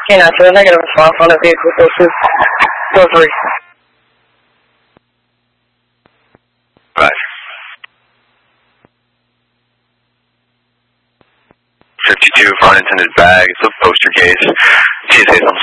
K9 to the negative response on the vehicle, go 3. Right. 52 for unintended bag. It's a poster case. TSA